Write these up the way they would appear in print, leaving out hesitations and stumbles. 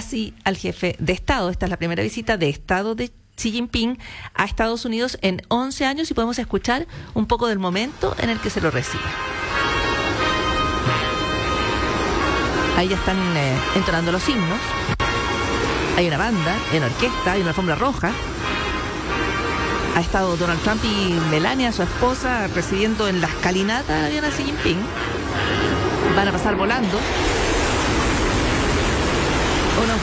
casi al jefe de Estado. Esta es la primera visita de Estado de Xi Jinping a Estados Unidos en 11 años y podemos escuchar un poco del momento en el que se lo recibe. Ahí ya están entonando los himnos. Hay una banda, hay una orquesta, hay una alfombra roja. Ha estado Donald Trump y Melania, su esposa, recibiendo en la escalinata del avión a Xi Jinping. Van a pasar volando. Unos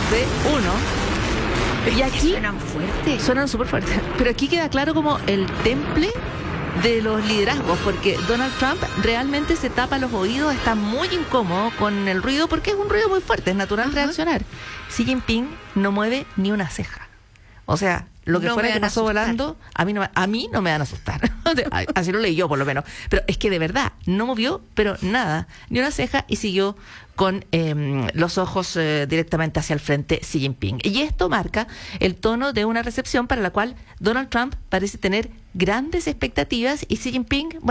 B-1. Y aquí suenan fuertes. Suenan súper fuertes. Pero aquí queda claro como el temple de los liderazgos, porque Donald Trump realmente se tapa los oídos, está muy incómodo con el ruido, porque es un ruido muy fuerte, es natural reaccionar. Xi Jinping no mueve ni una ceja. O sea, lo que no fuera que pasó volando, a mí no me van a asustar. Así lo leí yo, por lo menos. Pero es que de verdad, no movió, pero nada, ni una ceja, y siguió con los ojos directamente hacia el frente Xi Jinping. Y esto marca el tono de una recepción para la cual Donald Trump parece tener grandes expectativas, y Xi Jinping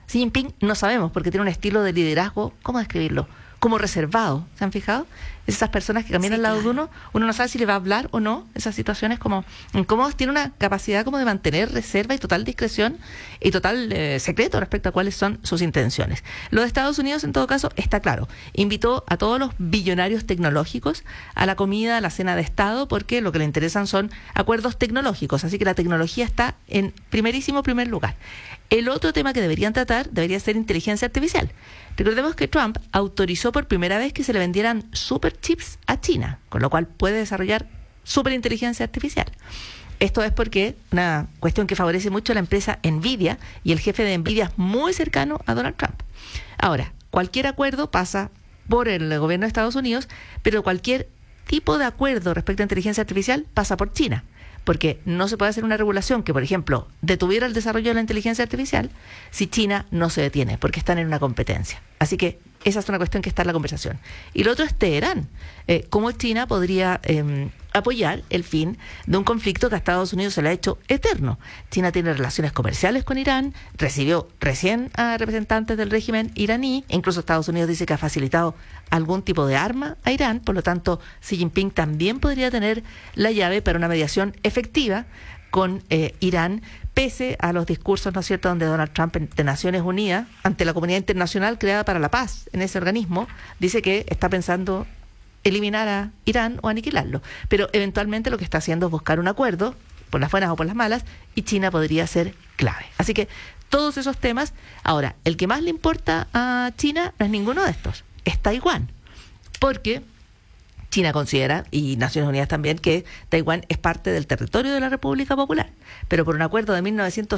no sabemos, porque tiene un estilo de liderazgo, ¿cómo describirlo? Como reservado, ¿se han fijado? Esas personas que caminan al lado de uno no sabe si le va a hablar o no. Esas situaciones como incómodas, tiene una capacidad como de mantener reserva y total discreción y total secreto respecto a cuáles son sus intenciones. Lo de Estados Unidos, en todo caso, está claro. Invitó a todos los billonarios tecnológicos a la comida, a la cena de Estado, porque lo que le interesan son acuerdos tecnológicos, así que la tecnología está en primerísimo primer lugar. El otro tema que deberían tratar debería ser inteligencia artificial. Recordemos que Trump autorizó por primera vez que se le vendieran superchips a China, con lo cual puede desarrollar superinteligencia artificial. Esto es porque una cuestión que favorece mucho a la empresa Nvidia, y el jefe de Nvidia es muy cercano a Donald Trump. Ahora, cualquier acuerdo pasa por el gobierno de Estados Unidos, pero cualquier tipo de acuerdo respecto a inteligencia artificial pasa por China. Porque no se puede hacer una regulación que, por ejemplo, detuviera el desarrollo de la inteligencia artificial si China no se detiene, porque están en una competencia. Así que esa es una cuestión que está en la conversación. Y lo otro es Teherán. ¿Cómo China podría apoyar el fin de un conflicto que a Estados Unidos se le ha hecho eterno? China tiene relaciones comerciales con Irán, recibió recién a representantes del régimen iraní, incluso Estados Unidos dice que ha facilitado algún tipo de arma a Irán, por lo tanto Xi Jinping también podría tener la llave para una mediación efectiva con Irán, pese a los discursos, ¿no es cierto?, donde Donald Trump de Naciones Unidas, ante la comunidad internacional creada para la paz en ese organismo, dice que está pensando eliminar a Irán o aniquilarlo. Pero eventualmente lo que está haciendo es buscar un acuerdo, por las buenas o por las malas, y China podría ser clave. Así que todos esos temas. Ahora, el que más le importa a China no es ninguno de estos, es Taiwán, porque China considera, y Naciones Unidas también, que Taiwán es parte del territorio de la República Popular. Pero por un acuerdo de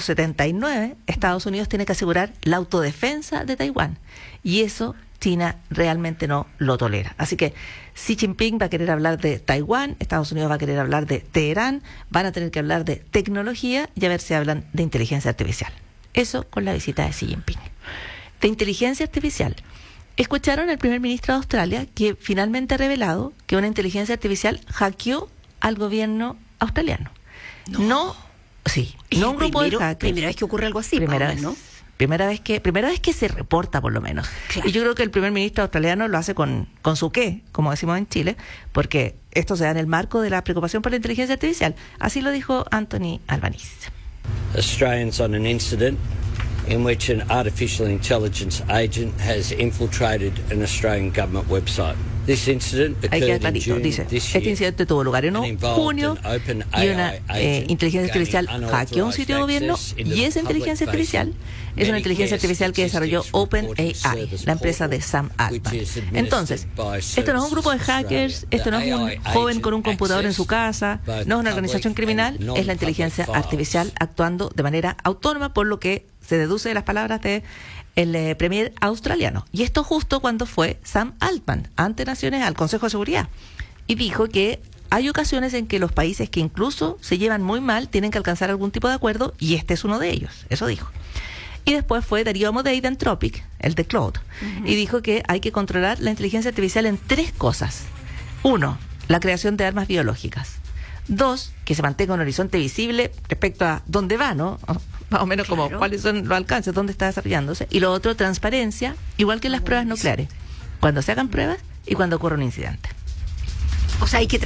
1979, Estados Unidos tiene que asegurar la autodefensa de Taiwán. Y eso China realmente no lo tolera. Así que Xi Jinping va a querer hablar de Taiwán, Estados Unidos va a querer hablar de Teherán, van a tener que hablar de tecnología y a ver si hablan de inteligencia artificial. Eso con la visita de Xi Jinping. De inteligencia artificial. Escucharon al primer ministro de Australia, que finalmente ha revelado que una inteligencia artificial hackeó al gobierno australiano. No un grupo de hackers. Primera vez que ocurre algo así, Primera vez, ¿no? Primera vez que se reporta, por lo menos. Claro. Y yo creo que el primer ministro australiano lo hace con su qué, como decimos en Chile, porque esto se da en el marco de la preocupación por la inteligencia artificial. Así lo dijo Anthony Albanese. Australians on an incident in which an artificial intelligence agent has infiltrated an Australian government website. This incident occurred in June this year. Este incidente tuvo lugar en junio y una inteligencia artificial hackeó un sitio de gobierno, y esa inteligencia artificial es una inteligencia artificial que desarrolló OpenAI, la empresa de Sam Altman. Entonces, esto no es un grupo de hackers, esto no es un joven con un computador en su casa, no es una organización criminal, es la inteligencia artificial actuando de manera autónoma, por lo que se deduce de las palabras de el premier australiano. Y esto justo cuando fue Sam Altman ante Naciones al Consejo de Seguridad, y dijo que hay ocasiones en que los países que incluso se llevan muy mal tienen que alcanzar algún tipo de acuerdo, y este es uno de ellos. Eso dijo. Y después fue Darío Amodei de Anthropic, el de Claude, y dijo que hay que controlar la inteligencia artificial en 3 cosas. 1, la creación de armas biológicas. 2, que se mantenga un horizonte visible respecto a dónde va, ¿no? Más o menos como cuáles son los alcances, dónde está desarrollándose. Y lo otro, transparencia, igual que en las pruebas nucleares. Cuando se hagan pruebas y cuando ocurra un incidente. O sea, hay que